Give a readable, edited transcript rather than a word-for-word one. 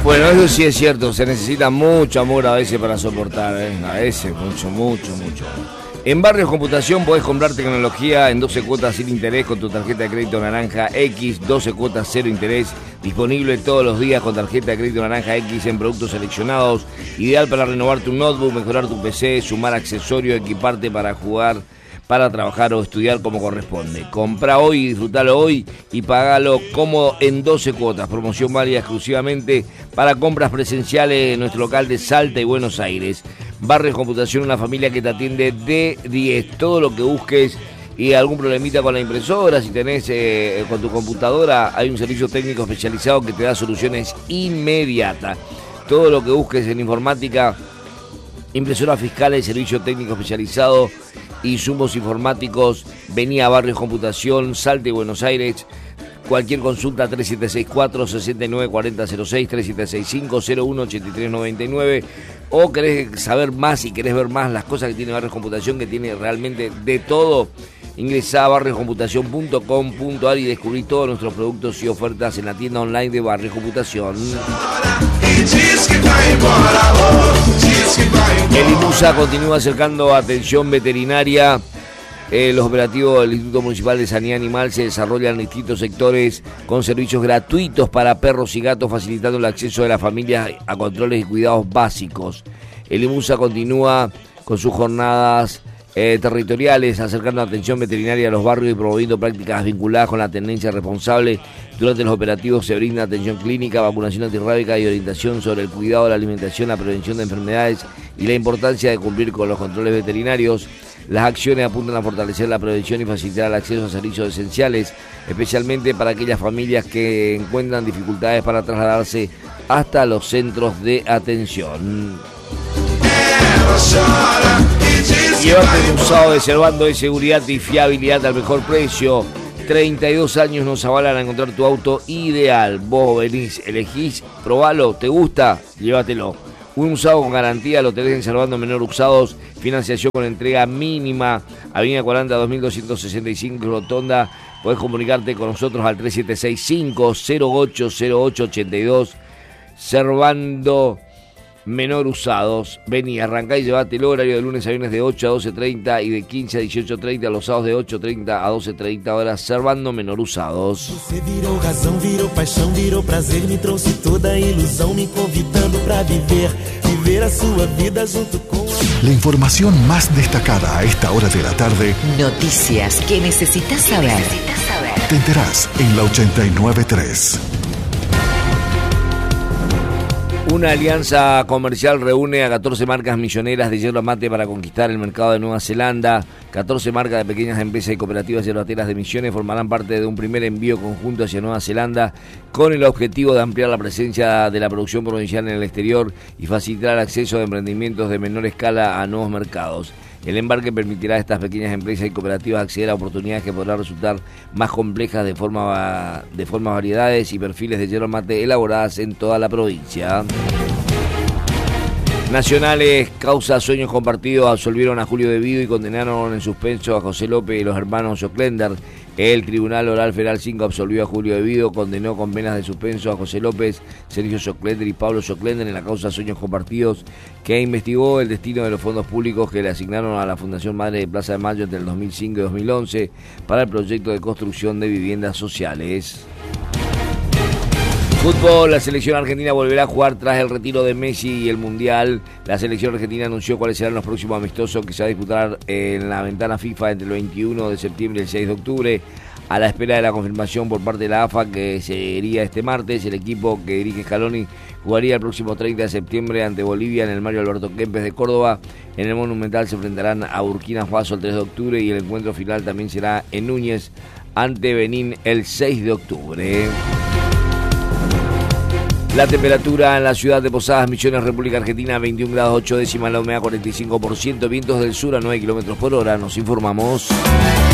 Bueno, eso sí es cierto, se necesita mucho amor a veces para soportar, a veces, mucho. En Barrios Computación podés comprar tecnología en 12 cuotas sin interés con tu tarjeta de crédito Naranja X, 12 cuotas cero interés, disponible todos los días con tarjeta de crédito Naranja X en productos seleccionados, ideal para renovar tu notebook, mejorar tu PC, sumar accesorios, equiparte para jugar, para trabajar o estudiar como corresponde. Comprá hoy, disfrutalo hoy y pagalo cómodo en 12 cuotas. Promoción válida exclusivamente para compras presenciales en nuestro local de Salta y Buenos Aires. Barrios Computación, una familia que te atiende de 10. Todo lo que busques y algún problemita con la impresora, si tenés con tu computadora, hay un servicio técnico especializado que te da soluciones inmediatas. Todo lo que busques en informática, impresoras fiscales, servicio técnico especializado, insumos informáticos, vení a Barrios Computación, Salta y Buenos Aires. Cualquier consulta 3764-694006, 3765-018399, o querés saber más y querés ver más las cosas que tiene Barrios Computación, que tiene realmente de todo. Ingresá a barrioscomputación.com.ar y descubrí todos nuestros productos y ofertas en la tienda online de Barrios Computación. El IMUSA continúa acercando atención veterinaria. Los operativos del Instituto Municipal de Sanidad Animal se desarrollan en distintos sectores con servicios gratuitos para perros y gatos, facilitando el acceso de las familias a controles y cuidados básicos. El IMUSA continúa con sus jornadas territoriales, acercando atención veterinaria a los barrios y promoviendo prácticas vinculadas con la tendencia responsable. Durante los operativos se brinda atención clínica, vacunación antirrábica y orientación sobre el cuidado de la alimentación, la prevención de enfermedades y la importancia de cumplir con los controles veterinarios. Las acciones apuntan a fortalecer la prevención y facilitar el acceso a servicios esenciales, especialmente para aquellas familias que encuentran dificultades para trasladarse hasta los centros de atención. Llevarte un usado de Servando de seguridad y fiabilidad al mejor precio. 32 años nos avalan a encontrar tu auto ideal. Vos venís, elegís, probalo, ¿te gusta? Llévatelo. Un usado con garantía lo tenés en Servando Menor Usados. Financiación con entrega mínima. Avenida 40 2265 Rotonda. Podés comunicarte con nosotros al 3765-080882. Servando Menor Usados. Vení, arrancá y llevate el horario de lunes a viernes de 8 a 12:30 y de 15 a 18:30, los sábados de 8:30 a 12:30 horas, Servando Menor Usados. Você virou razão, virou paixão, virou prazer, me trouxe toda a ilusão, me convidando para viver a sua vida junto con... La información más destacada a esta hora de la tarde. Noticias que necesitas saber. Te enterás en la 89.3. Una alianza comercial reúne a 14 marcas milloneras de yerba mate para conquistar el mercado de Nueva Zelanda. 14 marcas de pequeñas empresas y cooperativas yerbateras de Misiones formarán parte de un primer envío conjunto hacia Nueva Zelanda con el objetivo de ampliar la presencia de la producción provincial en el exterior y facilitar el acceso de emprendimientos de menor escala a nuevos mercados. El embarque permitirá a estas pequeñas empresas y cooperativas acceder a oportunidades que podrán resultar más complejas de formas variedades y perfiles de yerba mate elaboradas en toda la provincia. Nacionales, causa Sueños Compartidos, absolvieron a Julio Devido y condenaron en suspenso a José López y los hermanos Joclender. El Tribunal Oral Federal 5 absolvió a Julio Devido, condenó con penas de suspenso a José López, Sergio Joclender y Pablo Joclender en la causa Sueños Compartidos, que investigó el destino de los fondos públicos que le asignaron a la Fundación Madre de Plaza de Mayo entre el 2005 y 2011 para el proyecto de construcción de viviendas sociales. Fútbol, la selección argentina volverá a jugar tras el retiro de Messi y el Mundial. La selección argentina anunció cuáles serán los próximos amistosos que se va a disputar en la ventana FIFA entre el 21 de septiembre y el 6 de octubre. A la espera de la confirmación por parte de la AFA que sería este martes, el equipo que dirige Scaloni jugaría el próximo 30 de septiembre ante Bolivia en el Mario Alberto Kempes de Córdoba. En el Monumental se enfrentarán a Burkina Faso el 3 de octubre y el encuentro final también será en Núñez ante Benín el 6 de octubre. La temperatura en la ciudad de Posadas Misiones, República Argentina, 21 grados 8 décimas, la humedad 45%, vientos del sur a 9 kilómetros por hora, nos informamos.